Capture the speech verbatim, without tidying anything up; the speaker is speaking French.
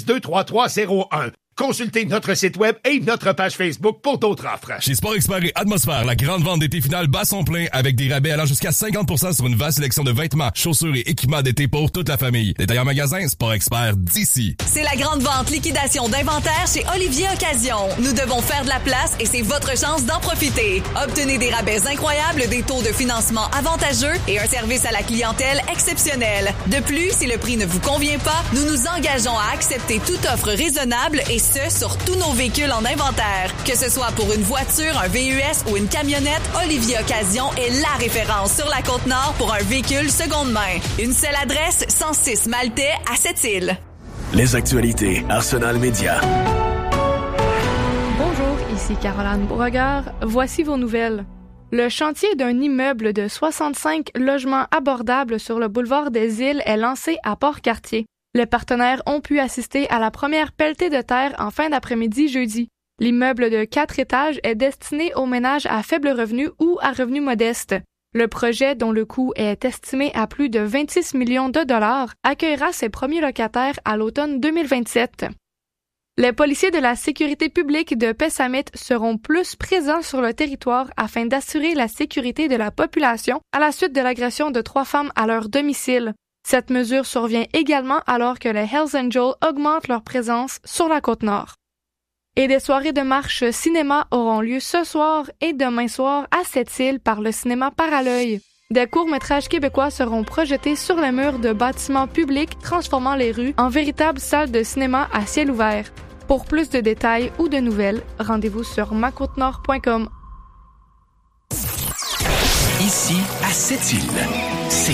deux trois trois zéro un. Consultez notre site web et notre page Facebook pour d'autres offres. Chez Sport Expert et Atmosphère, la grande vente d'été finale bat son plein avec des rabais allant jusqu'à cinquante pour cent sur une vaste sélection de vêtements, chaussures et équipements d'été pour toute la famille. Détail en magasin, Sport Expert d'ici. C'est la grande vente liquidation d'inventaire chez Olivier Occasion. Nous devons faire de la place et c'est votre chance d'en profiter. Obtenez des rabais incroyables, des taux de financement avantageux et un service à la clientèle exceptionnel. De plus, si le prix ne vous convient pas, nous nous engageons à accepter toute offre raisonnable et ce, sur tous nos véhicules en inventaire. Que ce soit pour une voiture, un V U S ou une camionnette, Olivier Occasion est la référence sur la Côte-Nord pour un véhicule seconde main. Une seule adresse, cent six Maltais à Sept-Îles. Les actualités Arsenal Média. Bonjour, ici Caroline Beauregard. Voici vos nouvelles. Le chantier d'un immeuble de soixante-cinq logements abordables sur le boulevard des Îles est lancé à Port-Cartier. Les partenaires ont pu assister à la première pelletée de terre en fin d'après-midi jeudi. L'immeuble de quatre étages est destiné aux ménages à faible revenu ou à revenus modestes. Le projet, dont le coût est estimé à plus de vingt-six millions de dollars, accueillera ses premiers locataires à l'automne deux mille vingt-sept. Les policiers de la sécurité publique de Pessamit seront plus présents sur le territoire afin d'assurer la sécurité de la population à la suite de l'agression de trois femmes à leur domicile. Cette mesure survient également alors que les Hells Angels augmentent leur présence sur la Côte-Nord. Et des soirées de marche cinéma auront lieu ce soir et demain soir à Sept-Îles par le cinéma Parallœil. Des courts-métrages québécois seront projetés sur les murs de bâtiments publics, transformant les rues en véritables salles de cinéma à ciel ouvert. Pour plus de détails ou de nouvelles, rendez-vous sur ma côte nord point com. Ici, à Sept-Îles, c'est